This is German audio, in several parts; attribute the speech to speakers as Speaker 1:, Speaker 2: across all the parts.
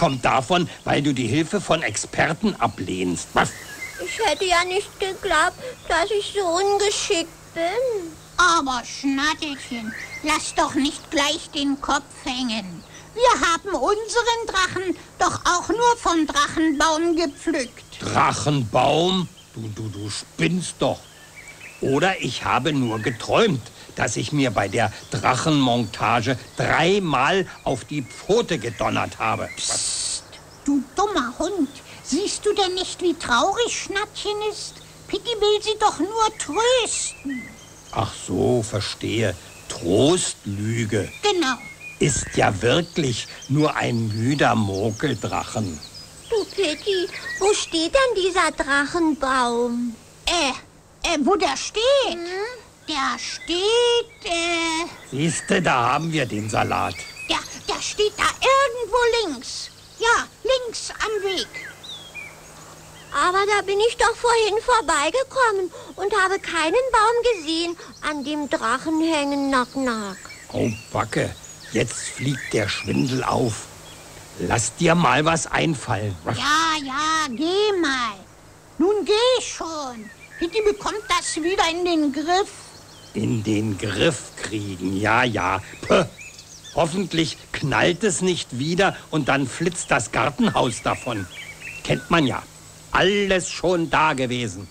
Speaker 1: kommt davon, weil du die Hilfe von Experten ablehnst. Was?
Speaker 2: Ich hätte ja nicht geglaubt, dass ich so ungeschickt bin.
Speaker 3: Aber Schnattelchen, lass doch nicht gleich den Kopf hängen. Wir haben unseren Drachen doch auch nur vom Drachenbaum gepflückt.
Speaker 1: Drachenbaum? Du spinnst doch. Oder ich habe nur geträumt, dass ich mir bei der Drachenmontage 3-mal auf die Pfote gedonnert habe.
Speaker 3: Psst, du dummer Hund. Siehst du denn nicht, wie traurig Schnattchen ist? Pitti will sie doch nur trösten.
Speaker 1: Ach so, verstehe. Trostlüge.
Speaker 3: Genau.
Speaker 1: Ist ja wirklich nur ein müder Mokeldrachen.
Speaker 2: Du Pitti, wo steht denn dieser Drachenbaum?
Speaker 3: Wo der steht? Der steht,
Speaker 1: Siehste, da haben wir den Salat.
Speaker 3: der steht da irgendwo links. Ja, links am Weg.
Speaker 2: Aber da bin ich doch vorhin vorbeigekommen und habe keinen Baum gesehen, an dem Drachen hängen, Nack.
Speaker 1: Oh, Backe, jetzt fliegt der Schwindel auf. Lass dir mal was einfallen.
Speaker 3: Ja, geh mal. Nun geh schon. Pitti bekommt das wieder in den Griff.
Speaker 1: In den Griff kriegen, ja. Puh. Hoffentlich knallt es nicht wieder und dann flitzt das Gartenhaus davon. Kennt man ja. Alles schon da gewesen.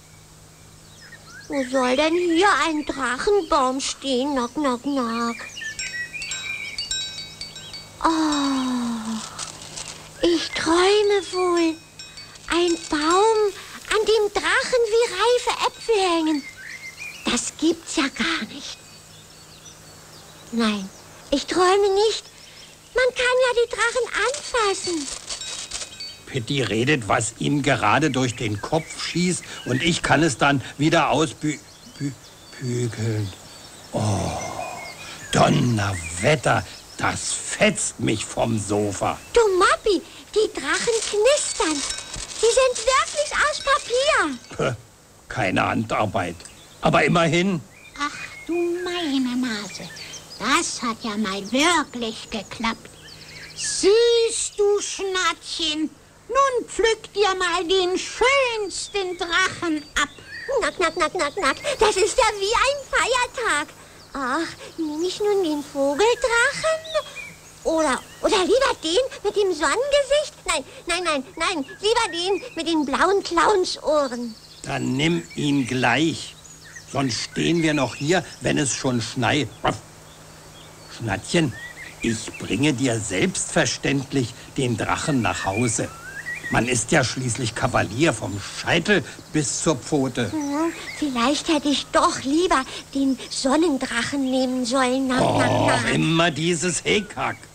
Speaker 2: Wo soll denn hier ein Drachenbaum stehen, Nack? Oh, ich träume wohl. Ein Baum, an dem Drachen wie reife Äpfel hängen. Das gibt's ja gar nicht. Nein, ich träume nicht. Man kann ja die Drachen anfassen.
Speaker 1: Pitti redet, was ihm gerade durch den Kopf schießt und ich kann es dann wieder ausbügeln. Oh, Donnerwetter, das fetzt mich vom Sofa.
Speaker 2: Du Mappi, die Drachen knistern. Die sind wirklich aus Papier.
Speaker 1: Puh, keine Handarbeit. Aber immerhin.
Speaker 3: Ach du meine Nase, das hat ja mal wirklich geklappt. Siehst du, Schnattchen, nun pflück dir mal den schönsten Drachen ab.
Speaker 2: Nack. Das ist ja wie ein Feiertag. Ach, nehme ich nun den Vogeldrachen? Oder lieber den mit dem Sonnengesicht? Nein, lieber den mit den blauen Clownsohren.
Speaker 1: Dann nimm ihn gleich. Sonst stehen wir noch hier, wenn es schon schneit. Schnattchen, ich bringe dir selbstverständlich den Drachen nach Hause. Man ist ja schließlich Kavalier vom Scheitel bis zur Pfote.
Speaker 2: Vielleicht hätte ich doch lieber den Sonnendrachen nehmen sollen.
Speaker 1: Oh, immer dieses Hickhack.